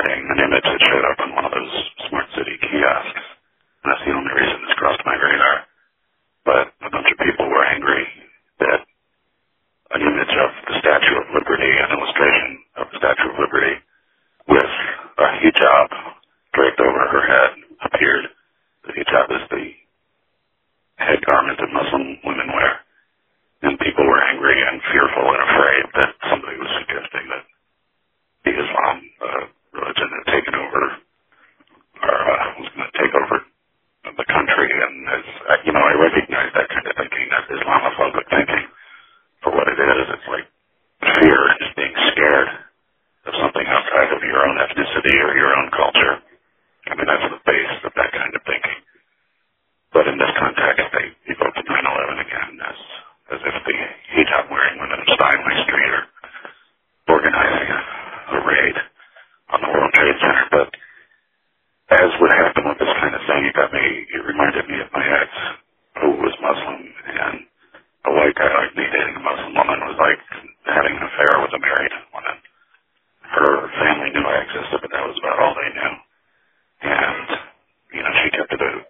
forwarding an image that showed up on one of those smart city kiosks. And that's the only reason it's crossed my radar. But a bunch of people were angry that an image of the Statue of Liberty, an illustration of the Statue of Liberty, with a hijab draped over her head appeared. The hijab is the head garment that Muslim women wear. And people were angry and fearful and afraid that somebody was suggesting that the Islam religion had taken over, or was going to take over the country. And as I recognize that kind of thinking, that Islamophobic thinking, for what it is. It's like fear and just being scared of something outside of your own ethnicity or your own culture. I mean, that's the base of that kind of thinking. But in this context, they evoked 9/11 again as if the hijab-wearing women of Steinway Street are organizing a raid on the World Trade Center. But as would happen with this kind of thing, it reminded me of my ex, who was Muslim, and a white guy like me dating a Muslim woman was like having an affair with a married woman. Her family knew I existed, but that was about all they knew. And, she kept it out.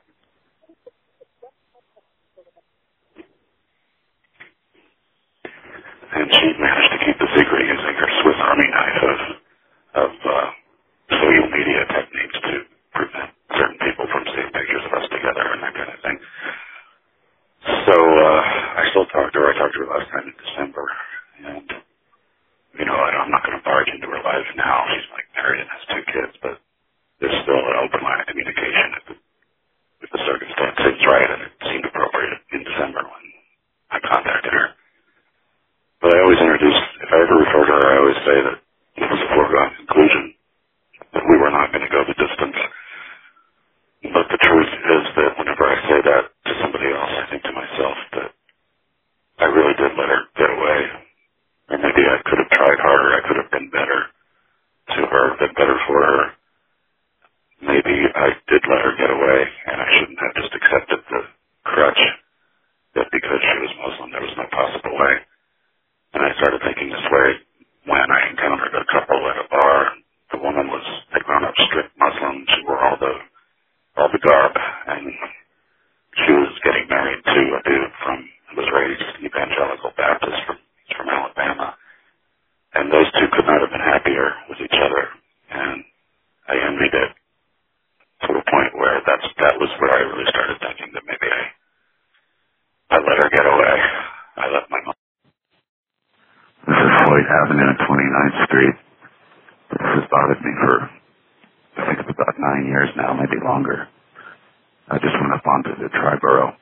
And she managed to keep the secret using her Swiss Army knife of social media techniques to prevent certain people from seeing pictures of us together and that kind of thing. So I still talked to her. I talked to her last time in December. And, I'm not going to barge into her life now. She's married and has 2 kids, but there's still an open line of communication if the circumstance seems right, and it seemed appropriate in December when I contacted her. But I always if I ever refer to her, I always say that it was a foregone conclusion that we were not going to go the distance. But the truth is that whenever I say that to somebody else, I think to myself that I really did let her get away. Or maybe I could have tried harder. I could have been better to her, been better for her. Maybe I did let her get away, and I shouldn't have just accepted the crutch that because she was Muslim, there was no possible way. And I started thinking this way when I encountered a couple at a bar. The woman was a grown-up strict Muslim. She wore all the garb, and she was getting married to a dude who was raised evangelical Baptist from Alabama. And those two could not have been happier with each other. And I envied it to a point where that was where I really started thinking that maybe I let her get away. I let my mom. This is Floyd Avenue and 29th Street. This has bothered me for, I think it's about 9 years now, maybe longer. I just went up onto the Triborough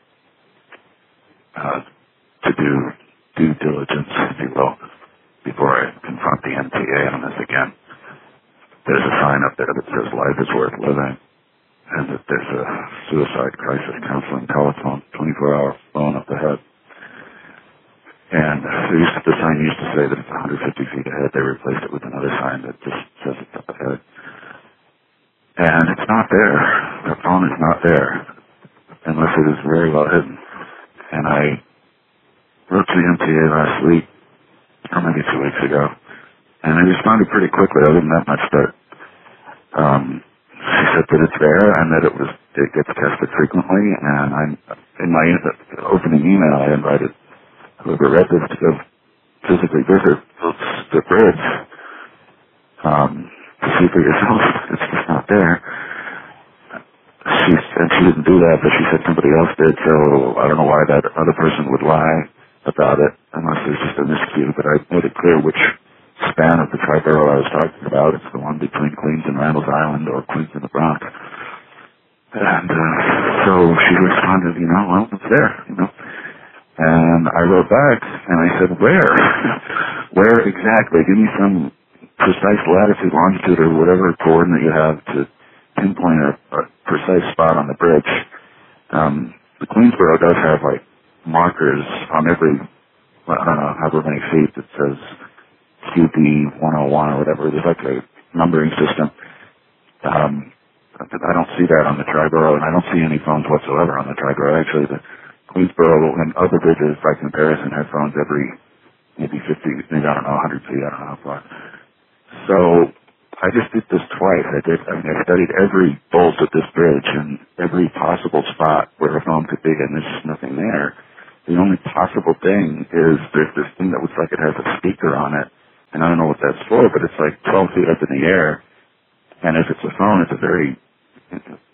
to do due diligence, if you will, before I confront the MTA on this again. There's a sign up there that says life is worth living, and that there's a suicide crisis counseling telephone, 24-hour phone up ahead. And the sign used to say that it's 150 feet ahead. They replaced it with another sign that just says it's up ahead. And it's not there. That phone is not there, unless it is very well hidden. And I wrote to the MTA last week, or maybe 2 weeks ago, and they responded pretty quickly. I wasn't that much that she said that it's there and that it gets tested frequently. And in my opening email, I invited whoever read this to go physically visit the bridge to see for yourself. It's just not there. She didn't do that, but she said somebody else did, so I don't know why that other person would lie about it, unless there's just a miscue. But I made it clear which span of the Triborough I was talking about. It's the one between Queens and Randall's Island, or Queens and the Bronx. And so she responded, well, it's there, And I wrote back, and I said, where? Where exactly? Give me some precise latitude, longitude, or whatever coordinate you have to pinpoint a precise spot on the bridge. The Queensboro does have, markers on every, I don't know, however many feet that says QB 101 or whatever. There's a numbering system. I don't see that on the Triborough, and I don't see any phones whatsoever on the Triborough. Actually, the Queensboro and other bridges, by comparison, have phones every maybe 50, maybe, I don't know, 100 feet, I don't know how far. So I just did this twice. life. I studied every bolt of this bridge and every possible spot where a phone could be, and there's just nothing there. The only possible thing is there's this thing that looks like it has a speaker on it, and I don't know what that's for, but it's like 12 feet up in the air, and if it's a phone, it's a very